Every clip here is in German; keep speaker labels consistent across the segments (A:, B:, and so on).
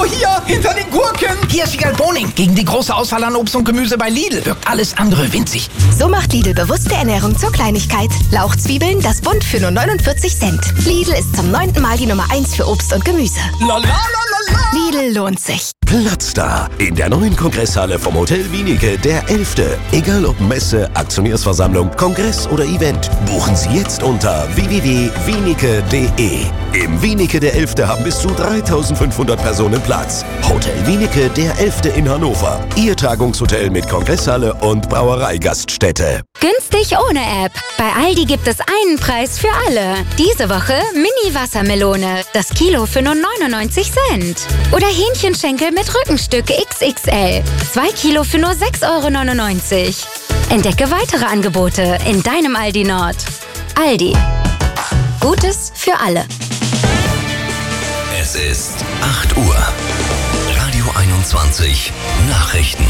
A: hier, hinter den Gurken.
B: Hier ist Wiegald Boning. Gegen die große Auswahl an Obst und Gemüse bei Lidl wirkt alles andere winzig.
C: So macht Lidl bewusste Ernährung zur Kleinigkeit. Lauchzwiebeln, das Bund für nur 49 Cent. Lidl ist zum 9. Mal die Nummer 1 für Obst und Gemüse. Lidl lohnt sich.
D: Platz da in der neuen Kongresshalle vom Hotel Wienicke, der 11. Egal ob Messe, Aktionärsversammlung, Kongress oder Event, buchen Sie jetzt unter www.wienicke.de. Im Wienicke der 11. haben bis zu 3.500 Personen Platz. Hotel Wienicke der 11. in Hannover. Ihr Tagungshotel mit Kongresshalle und Brauereigaststätte.
E: Günstig ohne App. Bei Aldi gibt es einen Preis für alle. Diese Woche Mini-Wassermelone. Das Kilo für nur 99 Cent. Oder Hähnchenschenkel mit Rückenstück XXL. 2 Kilo für nur 6,99 €. Entdecke weitere Angebote in deinem Aldi Nord. Aldi. Gutes für alle.
F: Es ist 8 Uhr. Radio 21 Nachrichten.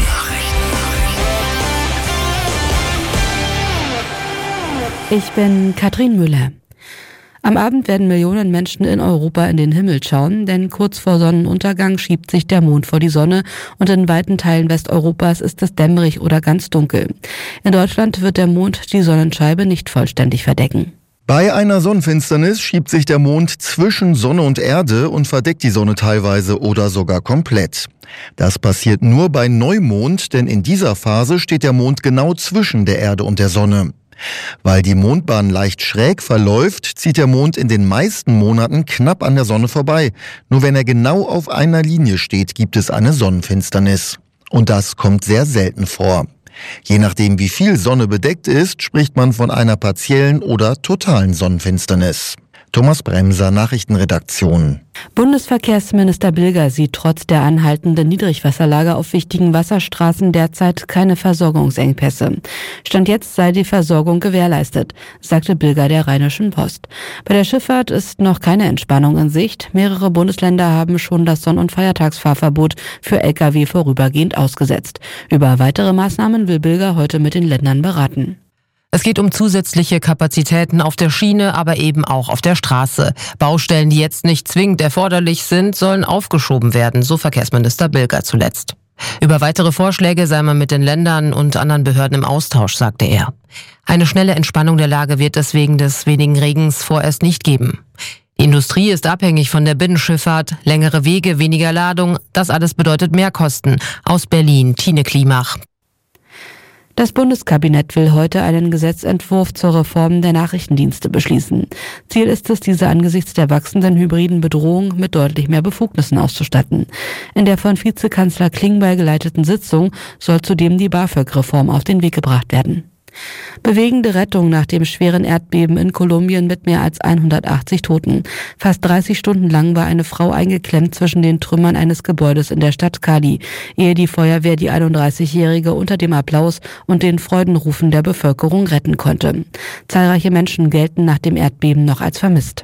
G: Ich bin Katrin Müller. Am Abend werden Millionen Menschen in Europa in den Himmel schauen, denn kurz vor Sonnenuntergang schiebt sich der Mond vor die Sonne und in weiten Teilen Westeuropas ist es dämmerig oder ganz dunkel. In Deutschland wird der Mond die Sonnenscheibe nicht vollständig verdecken.
H: Bei einer Sonnenfinsternis schiebt sich der Mond zwischen Sonne und Erde und verdeckt die Sonne teilweise oder sogar komplett. Das passiert nur bei Neumond, denn in dieser Phase steht der Mond genau zwischen der Erde und der Sonne. Weil die Mondbahn leicht schräg verläuft, zieht der Mond in den meisten Monaten knapp an der Sonne vorbei. Nur wenn er genau auf einer Linie steht, gibt es eine Sonnenfinsternis. Und das kommt sehr selten vor. Je nachdem, wie viel Sonne bedeckt ist, spricht man von einer partiellen oder totalen Sonnenfinsternis. Thomas Bremser, Nachrichtenredaktion.
G: Bundesverkehrsminister Bilger sieht trotz der anhaltenden Niedrigwasserlage auf wichtigen Wasserstraßen derzeit keine Versorgungsengpässe. Stand jetzt sei die Versorgung gewährleistet, sagte Bilger der Rheinischen Post. Bei der Schifffahrt ist noch keine Entspannung in Sicht. Mehrere Bundesländer haben schon das Sonn- und Feiertagsfahrverbot für Lkw vorübergehend ausgesetzt. Über weitere Maßnahmen will Bilger heute mit den Ländern beraten.
I: Es geht um zusätzliche Kapazitäten auf der Schiene, aber eben auch auf der Straße. Baustellen, die jetzt nicht zwingend erforderlich sind, sollen aufgeschoben werden, so Verkehrsminister Bilger zuletzt. Über weitere Vorschläge sei man mit den Ländern und anderen Behörden im Austausch, sagte er. Eine schnelle Entspannung der Lage wird es wegen des wenigen Regens vorerst nicht geben. Die Industrie ist abhängig von der Binnenschifffahrt, längere Wege, weniger Ladung, das alles bedeutet Mehrkosten. Aus Berlin, Tine Klimach.
G: Das Bundeskabinett will heute einen Gesetzentwurf zur Reform der Nachrichtendienste beschließen. Ziel ist es, diese angesichts der wachsenden hybriden Bedrohung mit deutlich mehr Befugnissen auszustatten. In der von Vizekanzler Klingbeil geleiteten Sitzung soll zudem die BAföG-Reform auf den Weg gebracht werden. Bewegende Rettung nach dem schweren Erdbeben in Kolumbien mit mehr als 180 Toten. Fast 30 Stunden lang war eine Frau eingeklemmt zwischen den Trümmern eines Gebäudes in der Stadt Cali, ehe die Feuerwehr die 31-Jährige unter dem Applaus und den Freudenrufen der Bevölkerung retten konnte. Zahlreiche Menschen gelten nach dem Erdbeben noch als vermisst.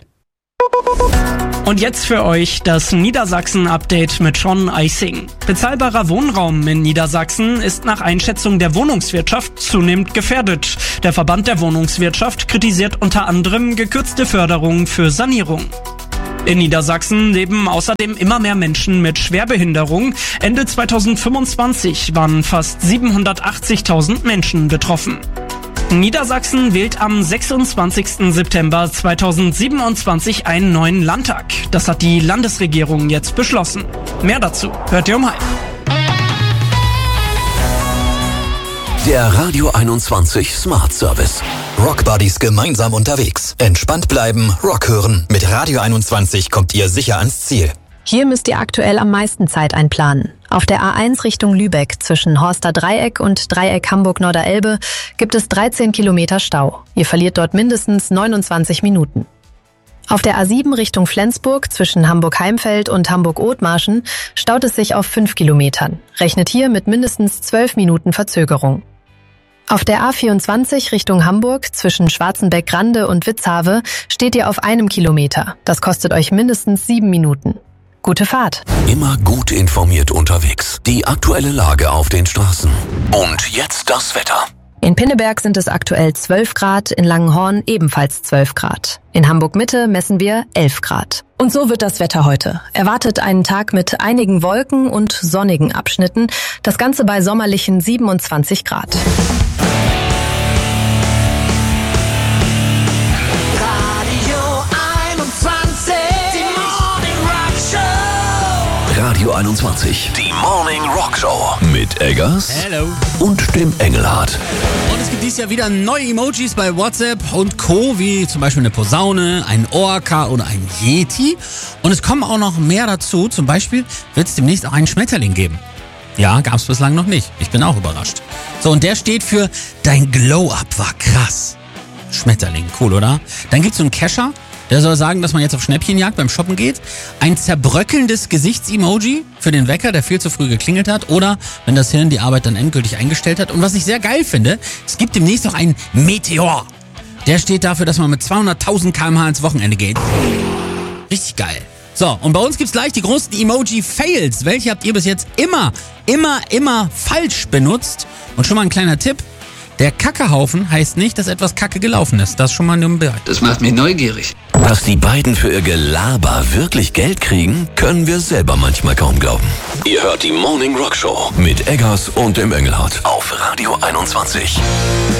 J: Und jetzt für euch das Niedersachsen-Update mit Sean Eising. Bezahlbarer Wohnraum in Niedersachsen ist nach Einschätzung der Wohnungswirtschaft zunehmend gefährdet. Der Verband der Wohnungswirtschaft kritisiert unter anderem gekürzte Förderung für Sanierung. In Niedersachsen leben außerdem immer mehr Menschen mit Schwerbehinderung. Ende 2025 waren fast 780.000 Menschen betroffen. Niedersachsen wählt am 26. September 2027 einen neuen Landtag. Das hat die Landesregierung jetzt beschlossen. Mehr dazu hört ihr um 12:30.
F: Der Radio 21 Smart Service. Rockbuddies gemeinsam unterwegs. Entspannt bleiben, Rock hören. Mit Radio 21 kommt ihr sicher ans Ziel.
K: Hier müsst ihr aktuell am meisten Zeit einplanen. Auf der A1 Richtung Lübeck zwischen Horster Dreieck und Dreieck Hamburg-Norderelbe gibt es 13 Kilometer Stau. Ihr verliert dort mindestens 29 Minuten. Auf der A7 Richtung Flensburg zwischen Hamburg-Heimfeld und Hamburg-Othmarschen staut es sich auf 5 Kilometern. Rechnet hier mit mindestens 12 Minuten Verzögerung. Auf der A24 Richtung Hamburg zwischen Schwarzenbeck-Grande und Witzhave steht ihr auf 1 Kilometer. Das kostet euch mindestens 7 Minuten. Gute Fahrt.
F: Immer gut informiert unterwegs. Die aktuelle Lage auf den Straßen. Und jetzt das Wetter.
K: In Pinneberg sind es aktuell 12 Grad, in Langenhorn ebenfalls 12 Grad. In Hamburg-Mitte messen wir 11 Grad. Und so wird das Wetter heute. Erwartet einen Tag mit einigen Wolken und sonnigen Abschnitten. Das Ganze bei sommerlichen 27 Grad.
D: Radio 21, die Morning Rock Show mit Eggers und dem Engelhardt.
A: Und es gibt dieses Jahr wieder neue Emojis bei WhatsApp und Co., wie zum Beispiel eine Posaune, ein Orca oder ein Yeti. Und es kommen auch noch mehr dazu. Zum Beispiel wird es demnächst auch einen Schmetterling geben. Ja, gab es bislang noch nicht. Ich bin auch überrascht. So, und der steht für dein Glow-Up war krass. Schmetterling, cool, oder? Dann gibt's so einen Kescher. Der soll sagen, dass man jetzt auf Schnäppchenjagd beim Shoppen geht. Ein zerbröckelndes Gesichts-Emoji für den Wecker, der viel zu früh geklingelt hat. Oder wenn das Hirn die Arbeit dann endgültig eingestellt hat. Und was ich sehr geil finde, es gibt demnächst noch einen Meteor. Der steht dafür, dass man mit 200.000 km/h ins Wochenende geht. Richtig geil. So, und bei uns gibt's gleich die großen Emoji-Fails. Welche habt ihr bis jetzt immer falsch benutzt? Und schon mal ein kleiner Tipp. Der Kackehaufen heißt nicht, dass etwas Kacke gelaufen ist. Das schon mal nur ein Bereich.
B: Das macht mich neugierig.
D: Dass die beiden für ihr Gelaber wirklich Geld kriegen, können wir selber manchmal kaum glauben. Ihr hört die Morning Rock Show mit Eggers und dem Engelhardt auf Radio 21.